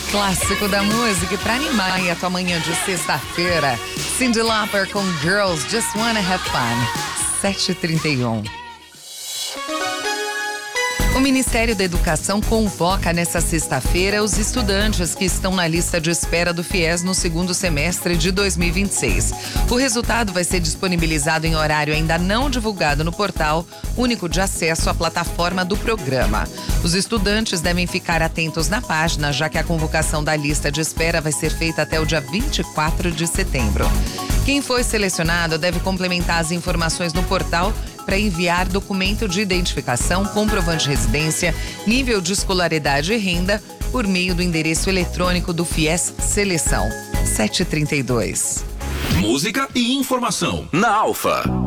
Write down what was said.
clássico da música e pra animar aí a tua manhã de sexta-feira. Cyndi Lauper com Girls Just Wanna Have Fun. 7h31. O Ministério da Educação convoca nesta sexta-feira os estudantes que estão na lista de espera do FIES no segundo semestre de 2026. O resultado vai ser disponibilizado em horário ainda não divulgado no portal único de acesso à plataforma do programa. Os estudantes devem ficar atentos na página, já que a convocação da lista de espera vai ser feita até o dia 24 de setembro. Quem foi selecionado deve complementar as informações no portal para enviar documento de identificação, comprovante de residência, nível de escolaridade e renda por meio do endereço eletrônico do FIES Seleção. 7h32. Música e informação na Alfa.